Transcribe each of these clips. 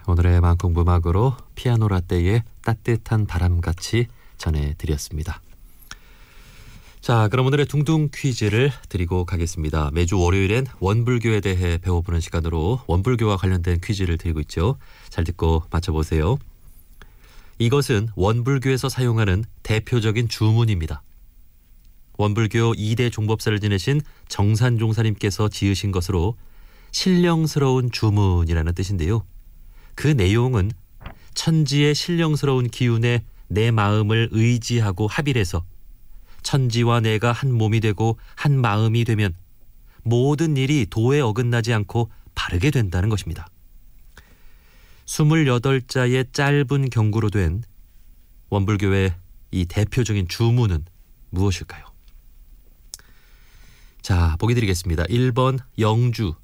오늘의 만콩부막으로 피아노 라떼의 따뜻한 바람같이 전해드렸습니다. 자, 그럼 오늘의 둥둥 퀴즈를 드리고 가겠습니다. 매주 월요일엔 원불교에 대해 배워보는 시간으로 원불교와 관련된 퀴즈를 드리고 있죠. 잘 듣고 맞춰보세요. 이것은 원불교에서 사용하는 대표적인 주문입니다. 원불교 2대 종법사를 지내신 정산종사님께서 지으신 것으로 신령스러운 주문이라는 뜻인데요. 그 내용은 천지의 신령스러운 기운에 내 마음을 의지하고 합일해서 천지와 내가 한 몸이 되고 한 마음이 되면 모든 일이 도에 어긋나지 않고 바르게 된다는 것입니다. 28자의 짧은 경구로 된 원불교의 이 대표적인 주문은 무엇일까요? 자, 보기 드리겠습니다. 1번 영주,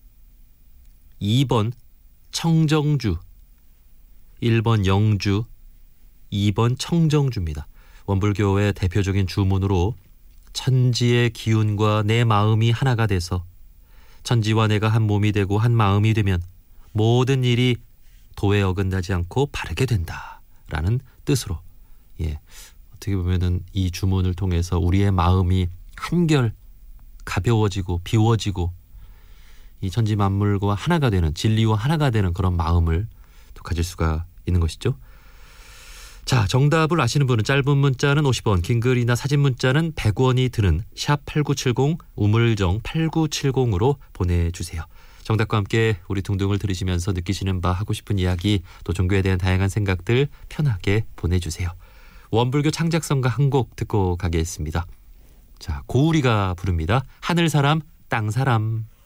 2번 청정주, 1번 영주, 2번 청정주입니다. 원불교의 대표적인 주문으로 천지의 기운과 내 마음이 하나가 돼서 천지와 내가 한 몸이 되고 한 마음이 되면 모든 일이 도에 어긋나지 않고 바르게 된다라는 뜻으로, 어떻게 보면은 이 주문을 통해서 우리의 마음이 한결 가벼워지고 비워지고 이 천지 만물과 하나가 되는, 진리와 하나가 되는 그런 마음을 또 가질 수가 있는 것이죠. 자, 정답을 아시는 분은 짧은 문자는 50원, 긴 글이나 사진 문자는 100원이 드는 샵8970 우물정 8970으로 보내주세요. 정답과 함께 우리 둥둥을 들으시면서 느끼시는 바, 하고 싶은 이야기, 또 종교에 대한 다양한 생각들 편하게 보내주세요. 원불교 창작성가 한 곡 듣고 가겠습니다. 자, 고우리가 부릅니다. 하늘사람 땅사람.